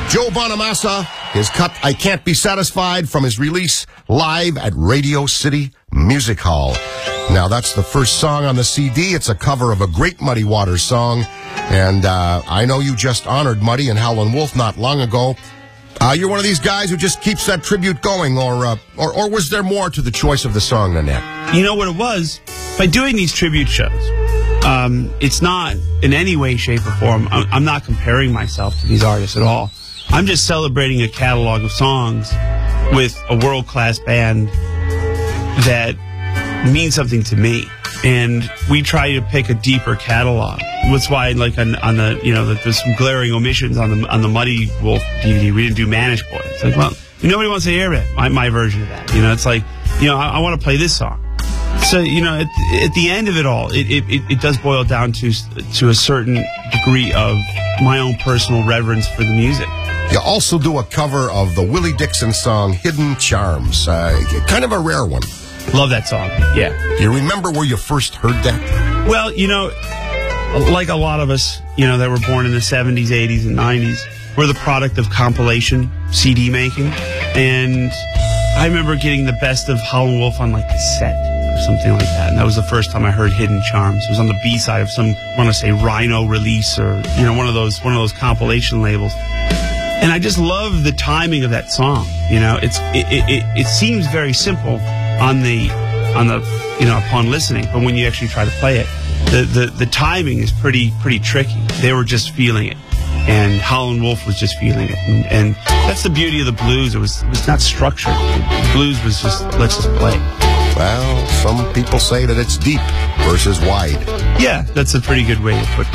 Joe Bonamassa, his cut I Can't Be Satisfied from his release live at Radio City Music Hall. Now, that's the first song on the CD. It's a cover of a great Muddy Waters song. And I know you just honored Muddy and Howlin' Wolf not long ago. You're one of these guys who just keeps that tribute going, or was there more to the choice of the song than that? You know what it was? By doing these tribute shows, it's not in any way, shape, or form. I'm not comparing myself to these artists at all. I'm just celebrating a catalog of songs with a world-class band that means something to me. And we try to pick a deeper catalog. That's why, like, on the, you know, there's some glaring omissions on the Muddy Wolf DVD. We didn't do Manish Boy. It's like, well, nobody wants to hear it. My version of that. You know, it's like, you know, I want to play this song. So, you know, at the end of it all, it does boil down to a certain degree of my own personal reverence for the music. You also do a cover of the Willie Dixon song, Hidden Charms. Kind of a rare one. Love that song, yeah. Do you remember where you first heard that? Well, you know, like a lot of us, you know, that were born in the 70s, 80s, and 90s, we're the product of compilation CD making. And I remember getting the best of Howlin' Wolf on, like, cassette or something like that. And that was the first time I heard Hidden Charms. It was on the B-side of some, I want to say, Rhino release, or, you know, one of those compilation labels. And I just love the timing of that song. You know, it seems very simple on the you know, upon listening, but when you actually try to play it, the timing is pretty tricky. They were just feeling it, and Howlin' Wolf was just feeling it, and that's the beauty of the blues. It was not structured. The blues was just, let's just play. Well, some people say that it's deep versus wide. Yeah, that's a pretty good way to put it.